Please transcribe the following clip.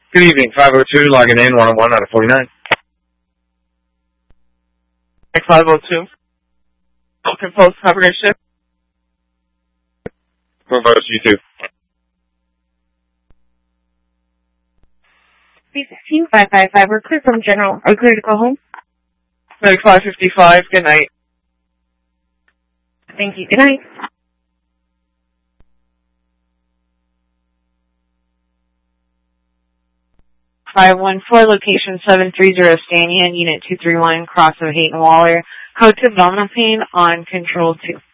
Good evening, 502, logging in, 101 out of 49. X502. Open post, coverage shift. Reverse, you too. 316-555, we're clear from General. Are you clear to go home? 3555, good night. Thank you, good night. 514, location 730, Stanian, Unit 231, cross of Hayden Waller. Code to abdominal pain on control 2.